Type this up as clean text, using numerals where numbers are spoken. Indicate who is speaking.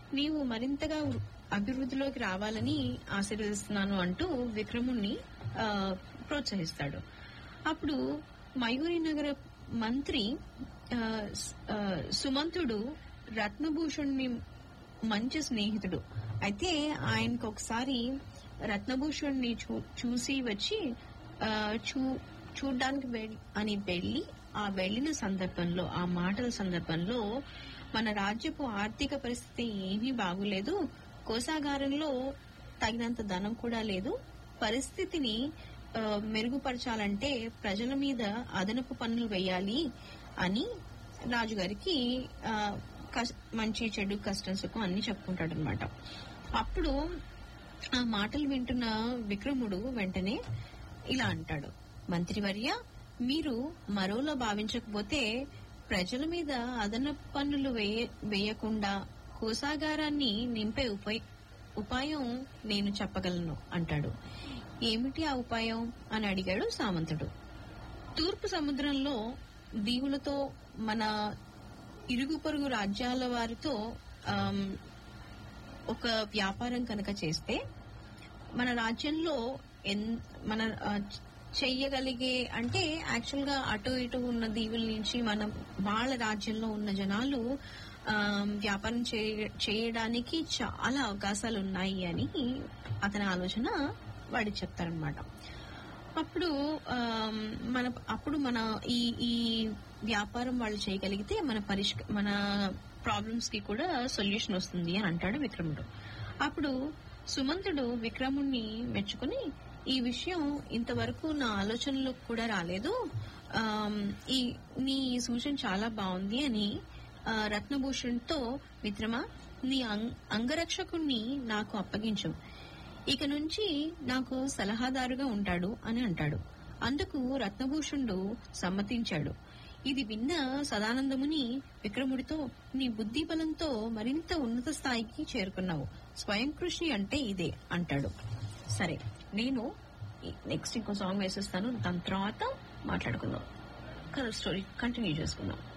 Speaker 1: నీవు మరింతగా అభివృద్ధిలోకి రావాలని ఆశీర్వదిస్తున్నాను అంటూ విక్రముణ్ణి ప్రోత్సహిస్తాడు. అప్పుడు మయూరి నగర మంత్రి సుమంతుడు రత్నభూషణ్ణి మంచి స్నేహితుడు. అయితే ఆయనకు ఒకసారి రత్నభూషణ్ణి చూసి వచ్చి చూడ్డానికి వెళ్లి ఆ వెళ్లిన సందర్భంలో, ఆ మాటల సందర్భంలో, మన రాజ్యపు ఆర్థిక పరిస్థితి ఏమీ బాగులేదు, కోశాగారంలో తగినంత ధనం కూడా లేదు, పరిస్థితిని మెరుగుపరచాలంటే ప్రజల మీద అదనపు పన్నులు వేయాలి అని రాజుగారికి మంచి చెడు కష్టం సుఖం అన్ని చెప్పుకుంటాడు అనమాట. అప్పుడు ఆ మాటలు వింటున్న విక్రముడు వెంటనే ఇలా అంటాడు, మంత్రివర్య, మీరు మరోలా భావించకపోతే ప్రజల మీద అదనపు పన్నులు వేయకుండా కోశాగారాన్ని నింపే ఉపాయం నేను చెప్పగలను అంటాడు. ఏమిటి ఆ ఉపాయం అని అడిగాడు సామంతుడు. తూర్పు సముద్రంలో దీవులతో మన ఇరుగు పొరుగు రాజ్యాల వారితో ఒక వ్యాపారం కనుక చేస్తే మన రాజ్యంలో మన చెయ్యగలిగే, అంటే యాక్చువల్ గా అటు ఇటు ఉన్న దీవుల నుంచి వాళ్ళ రాజ్యంలో ఉన్న జనాలు వ్యాపారం చేయడానికి చాలా అవకాశాలు ఉన్నాయి అని అతని ఆలోచన వాడికి చెప్తారనమాట. అప్పుడు మన ఈ వ్యాపారం వాళ్ళు చేయగలిగితే మన ప్రాబ్లమ్స్ కి కూడా సొల్యూషన్ వస్తుంది అని అంటాడు విక్రముడు. అప్పుడు సుమంతుడు విక్రముణ్ణి మెచ్చుకుని, ఈ విషయం ఇంతవరకు నా ఆలోచనలో కూడా రాలేదు, నీ సూచన చాలా బాగుంది అని రత్నభూషణ్తో, మిత్రమా, నీ అంగరక్షకుణ్ణి నాకు అప్పగించు, ఇక నుంచి నాకు సలహాదారుగా ఉంటాడు అని అంటాడు. అందుకు రత్నభూషణుడు సమ్మతించాడు. ఇది విన్న సదానందముని విక్రముడితో, నీ బుద్ధి బలంతో మరింత ఉన్నత స్థాయికి చేరుకున్నావు, స్వయం కృషి అంటే ఇదే అంటాడు. సరే, నేను నెక్స్ట్ ఇంకో సాంగ్ వేసేస్తాను, దాని తర్వాత మాట్లాడుకుందాం, కథ స్టోరీ కంటిన్యూ చేసుకుందాం.